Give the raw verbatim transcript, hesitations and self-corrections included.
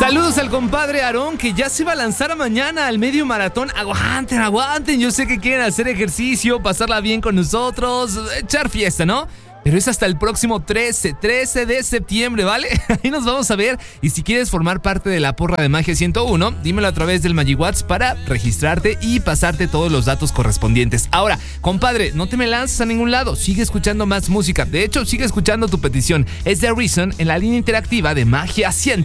Saludos al compadre Aarón, que ya se va a lanzar mañana al medio maratón. Aguanten, aguanten. Yo sé que quieren hacer ejercicio, pasarla bien con nosotros, echar fiesta, ¿no? Pero es hasta el próximo trece, trece de septiembre, ¿vale? Ahí nos vamos a ver. Y si quieres formar parte de la porra de Magia ciento uno, dímelo a través del MagiWhat's para registrarte y pasarte todos los datos correspondientes. Ahora, compadre, no te me lances a ningún lado. Sigue escuchando más música. De hecho, sigue escuchando tu petición. Es The Reason en la línea interactiva de Magia ciento uno.